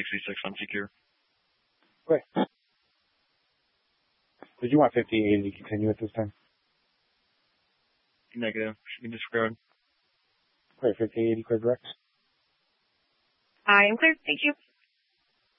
66 unsecure. Okay. Did you want 5080 to continue at this time? Negative. Should be disregarded. Okay, 5080 clear direct. I am clear. Thank you.